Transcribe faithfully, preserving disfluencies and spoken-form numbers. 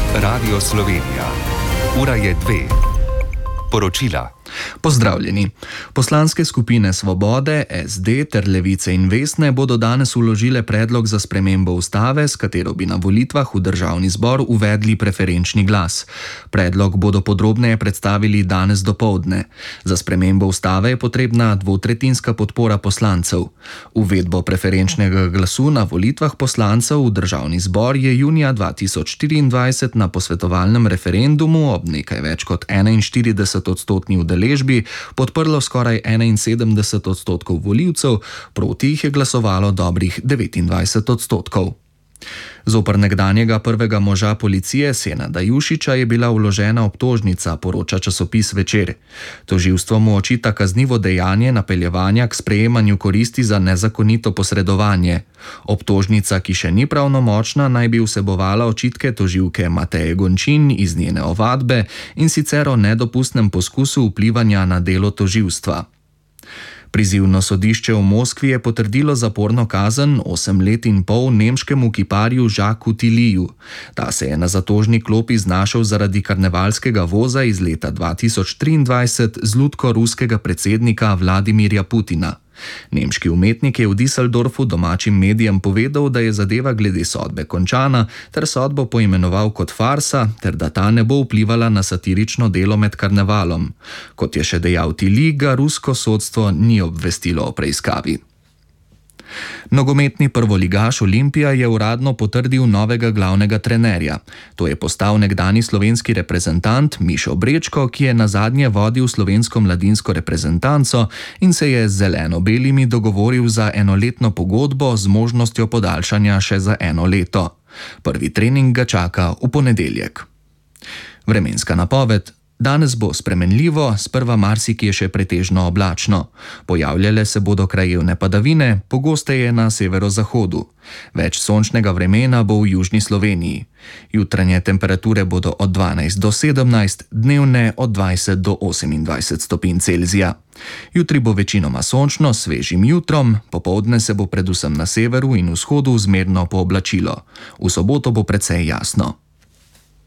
Radio Slovenija. Ura je dve. Poročila. Pozdravljeni. Poslanske skupine Svobode, S D ter Levice in Vesne bodo danes vložile predlog za spremembo ustave, s katero bi na volitvah v državni zbor uvedli preferenčni glas. Predlog bodo podrobneje predstavili danes dopoldne. Za spremembo ustave je potrebna dvotretjinska podpora poslancev. Uvedbo preferenčnega glasu na volitvah poslancev v državni zbor je junija dva tisoč štiriindvajset na posvetovalnem referendumu ob nekaj več kot enainštirideset odstotni udeležbi podprlo skoraj enainsedemdeset odstotkov volivcev, proti jih je glasovalo dobrih devetindvajset odstotkov. Zoper nekdanjega prvega moža policije Senada Jušića je bila vložena obtožnica, poroča časopis Večer. Tožilstvo mu očita kaznivo dejanje napeljevanja k sprejemanju koristi za nezakonito posredovanje. Obtožnica, ki še ni pravnomočna, naj bi vsebovala očitke tožilke Mateje Gončin iz njene ovadbe in sicer o nedopustnem poskusu vplivanja na delo tožilstva. Prizivno sodišče v Moskvi je potrdilo zaporno kazen osem let in pol nemškemu kiparju Jacquesu Tilliju. Ta se je na zatožni klopi znašel zaradi karnevalskega voza iz leta dva tisoč triindvajset z lutko ruskega predsednika Vladimirja Putina. Nemški umetnik je v Düsseldorfu domačim medijem povedal, da je zadeva glede sodbe končana, ter sodbo poimenoval kot farsa, ter da ta ne bo vplivala na satirično delo med karnevalom. Kot je še dejal Tilly, ga rusko sodstvo ni obvestilo o preiskavi. Nogometni prvoligaš Olimpija je uradno potrdil novega glavnega trenerja. To je postal nekdanji slovenski reprezentant Mišo Brečko, ki je nazadnje vodil slovensko mladinsko reprezentanco in se je z zeleno-belimi dogovoril za enoletno pogodbo z možnostjo podaljšanja še za eno leto. Prvi trening ga čaka v ponedeljek. Vremenska napoved. Danes bo spremenljivo, sprva marsikje še pretežno oblačno. Pojavljale se bodo krajevne padavine, pogosteje na severozahodu. Več sončnega vremena bo v južni Sloveniji. Jutranje temperature bodo od dvanajst do sedemnajst, dnevne od dvajset do osemindvajset stopinj Celzija. Jutri bo večinoma sončno s svežim jutrom, popoldne se bo predvsem na severu in vzhodu zmerno pooblačilo. V soboto bo precej jasno.